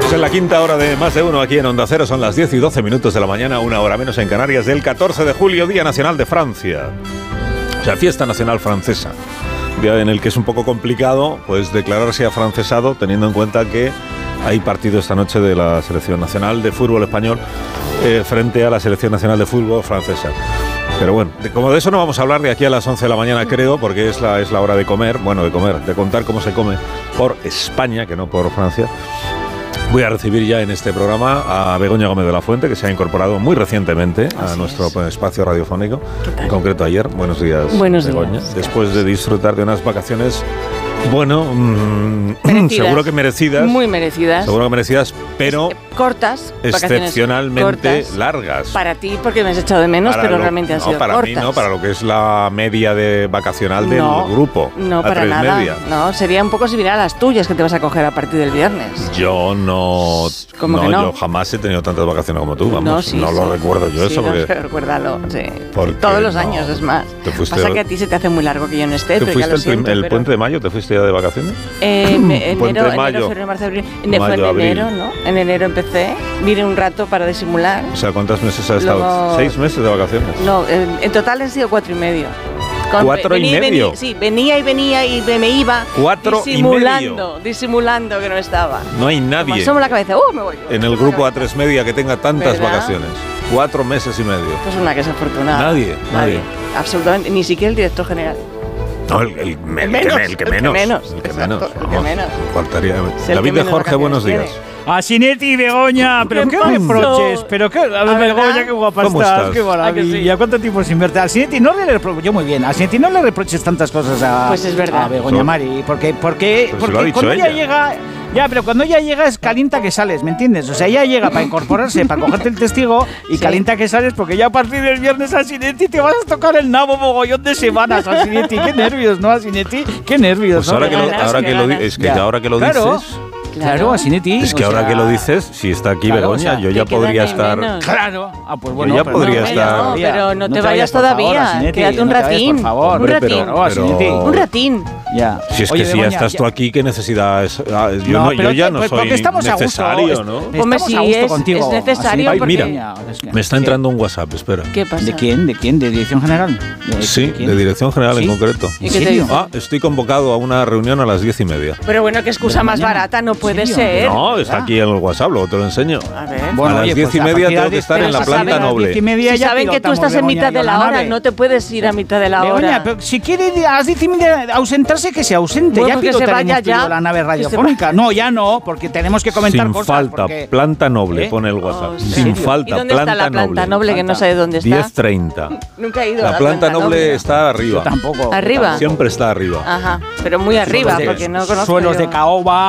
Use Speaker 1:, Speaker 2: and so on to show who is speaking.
Speaker 1: Estamos en la quinta hora de Más de Uno aquí en Onda Cero. Son las 10 y 12 minutos de la mañana, una hora menos en Canarias, del 14 de julio, Día Nacional de Francia. O sea, fiesta nacional francesa. Día en el que es un poco complicado pues declararse afrancesado, teniendo en cuenta que hay partido esta noche de la Selección Nacional de Fútbol Español frente a la Selección Nacional de Fútbol Francesa. Pero bueno, como de eso no vamos a hablar de aquí a las 11 de la mañana, creo, porque es la hora de comer, de contar cómo se come por España, que no por Francia. Voy a recibir ya en este programa a Begoña Gómez de la Fuente, que se ha incorporado muy recientemente a nuestro espacio radiofónico, en concreto ayer. Buenos días, Begoña. Después de disfrutar de unas vacaciones, seguro que merecidas.
Speaker 2: Muy merecidas.
Speaker 1: Seguro que merecidas, pero
Speaker 2: cortas.
Speaker 1: Excepcionalmente
Speaker 2: cortas,
Speaker 1: largas.
Speaker 2: Para ti, porque me has echado de menos, pero realmente han sido cortas.
Speaker 1: Para mí no, para lo que es la media de vacacional del grupo.
Speaker 2: No, para nada. Media. No, sería un poco similar a las tuyas que te vas a coger a partir del viernes.
Speaker 1: Yo no.
Speaker 2: ¿Cómo que no?
Speaker 1: Yo jamás he tenido tantas vacaciones como tú, vamos. No lo recuerdo yo eso.
Speaker 2: Sí, recuérdalo, sí. Todos los años, es más. Pasa que a ti se te hace muy largo que yo no esté.
Speaker 1: ¿Te fuiste el puente de mayo? ¿Te fuiste ya de vacaciones?
Speaker 2: Enero, febrero, marzo, abril. Fue en enero, ¿no? En enero empecé. Vine un rato para disimular.
Speaker 1: O sea, ¿cuántos meses has estado? 6 meses de vacaciones.
Speaker 2: No, en total han sido 4 y medio.
Speaker 1: 4 y medio.
Speaker 2: Sí, venía y me iba
Speaker 1: 4
Speaker 2: disimulando que no estaba.
Speaker 1: No hay nadie.
Speaker 2: Me asomo la cabeza, me voy.
Speaker 1: En el grupo A3 Media que tenga tantas vacaciones. 4 meses y medio.
Speaker 2: Pues una que es afortunada.
Speaker 1: Nadie.
Speaker 2: Absolutamente, ni siquiera el director general.
Speaker 1: No, el que menos. Faltaría. David de Jorge, buenos días.
Speaker 3: A Sinetti y Begoña, pero qué reproches, a ver, Begoña, qué guapa estás, qué maravilla. ¿Cuánto tiempo sin verte? A Sinetti no le reproches, yo muy bien, a Sinetti no le reproches tantas cosas a Begoña Mari, porque cuando ella llega, pero cuando ella llega es calienta que sales, ¿me entiendes? O sea, ella llega para incorporarse, para cogerte el testigo y calienta que sales porque ya a partir del viernes a Sinetti te vas a tocar el nabo mogollón de semanas a Sinetti. Qué nervios, ¿no? A Sinetti, qué nervios.
Speaker 1: Pues ahora que lo dices...
Speaker 2: Claro,
Speaker 3: a Sinetti.
Speaker 1: Es que ahora que lo dices, si está aquí Begoña, yo ya podría estar...
Speaker 3: Claro.
Speaker 1: Pues bueno, yo ya podría estar...
Speaker 2: No, pero no te vayas todavía. Quédate un ratín.
Speaker 3: Por favor.
Speaker 2: Un ratín.
Speaker 3: Ya.
Speaker 1: Si es que si ya estás tú aquí, ¿qué necesidad es? Yo ya no soy necesario, ¿no?
Speaker 2: Hombre, sí, es necesario porque...
Speaker 1: Mira, me está entrando un WhatsApp, espera.
Speaker 2: ¿Qué pasa?
Speaker 3: ¿De quién? ¿De Dirección General?
Speaker 1: Sí, de Dirección General en concreto.
Speaker 2: ¿Y qué te dice?
Speaker 1: Estoy convocado a una reunión a las 10:30.
Speaker 2: Pero bueno, qué excusa más barata, no puede ser.
Speaker 1: No, está aquí en el WhatsApp, luego te lo enceño.
Speaker 2: A ver.
Speaker 1: A las 10:30 tengo que estar en la planta noble.
Speaker 2: Si saben que tú estás en mitad de la hora, no te puedes ir a mitad de la hora.
Speaker 3: Begoña, pero si quiere a las 10:30 ausentarse, que se ausente.
Speaker 2: Bueno, ya pilotaremos
Speaker 3: la nave radiofónica. No, ya no, porque tenemos que comentar
Speaker 1: sin
Speaker 3: cosas.
Speaker 1: Sin falta, planta noble, pone el WhatsApp. Sin falta,
Speaker 2: ¿y dónde está la planta noble? Que no sé dónde está.
Speaker 1: 10:30.
Speaker 2: Nunca he ido a
Speaker 1: la planta noble. Está arriba.
Speaker 3: Yo tampoco.
Speaker 2: ¿Arriba?
Speaker 1: Siempre está arriba.
Speaker 2: Ajá, pero muy arriba, porque no conozco.
Speaker 3: Suelos de caoba.